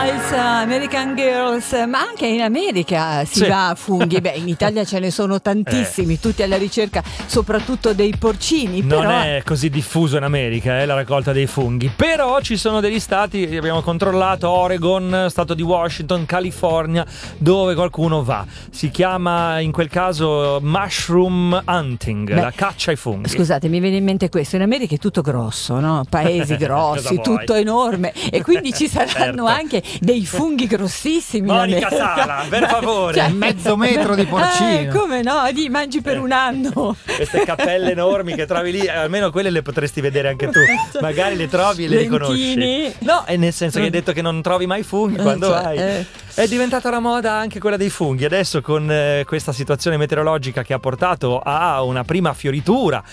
American Girls, ma anche in America si va a funghi. Beh, in Italia ce ne sono tantissimi, tutti alla ricerca soprattutto dei porcini. Non però è così diffuso in America la raccolta dei funghi, però ci sono degli stati, abbiamo controllato, Oregon, stato di Washington, California, dove qualcuno va. Si chiama in quel caso mushroom hunting, la caccia ai funghi. Scusate, mi viene in mente questo: in America è tutto grosso, no? Paesi grossi, tutto enorme, e quindi ci saranno anche dei funghi grossissimi. Monica Sala, per favore, cioè, mezzo metro di porcino. Come no? Li mangi per un anno. Queste cappelle enormi che trovi lì, almeno quelle le potresti vedere anche tu. Magari le trovi e le riconosci. No, è nel senso che hai detto che non trovi mai funghi quando vai. È diventata la moda anche quella dei funghi. Adesso con questa situazione meteorologica che ha portato a una prima fioritura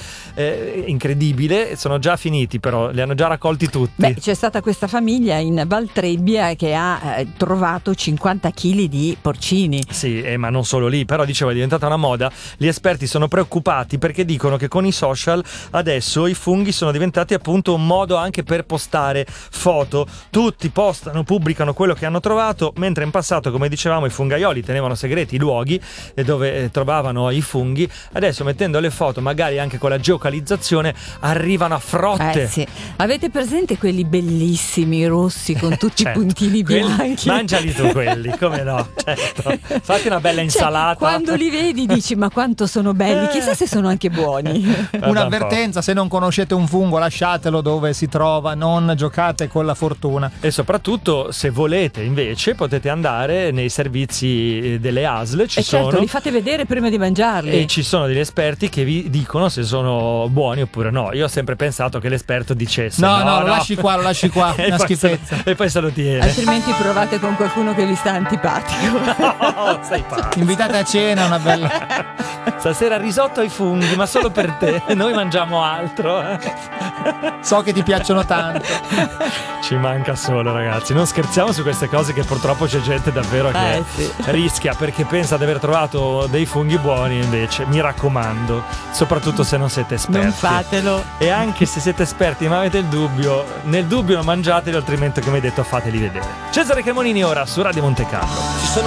incredibile, sono già finiti, però li hanno già raccolti tutti. Beh, c'è stata questa famiglia in Valtrebbia che ha trovato 50 kg di porcini. Sì, ma non solo lì, però dicevo è diventata una moda. Gli esperti sono preoccupati perché dicono che con i social adesso i funghi sono diventati appunto un modo anche per postare foto. Tutti postano, pubblicano quello che hanno trovato, mentre in passato, come dicevamo, i fungaioli tenevano segreti i luoghi dove trovavano i funghi. Adesso, mettendo le foto, magari anche con la geocalizzazione, arrivano a frotte. Sì. Avete presente quelli bellissimi rossi con tutti i puntini bianchi? Mangiali tu quelli, come no? Certo. Fatti una bella insalata. Quando li vedi dici: ma quanto sono belli, chissà se sono anche buoni. Un'avvertenza: se non conoscete un fungo, lasciatelo dove si trova, non giocate con la fortuna. E soprattutto, se volete invece, potete andare nei servizi delle ASL, certo, li fate vedere prima di mangiarli, e ci sono degli esperti che vi dicono se sono buoni oppure no. Io ho sempre pensato che l'esperto dicesse no, lo lasci qua, una schifezza, e poi se lo tiene. Altrimenti provate con qualcuno che vi sta antipatico. No, sei pazzo. Invitate a cena una bella stasera risotto ai funghi, ma solo per te. Noi mangiamo altro. So che ti piacciono tanto. Ci manca solo, ragazzi. Non scherziamo su queste cose, che purtroppo c'è gente davvero che rischia perché pensa di aver trovato dei funghi buoni. Invece, mi raccomando, soprattutto se non siete esperti, non fatelo. E anche se siete esperti ma avete il dubbio, nel dubbio non mangiateli, altrimenti, come hai detto, fateli vedere. Cesare Cremonini ora su Radio Monte Carlo. Ci sono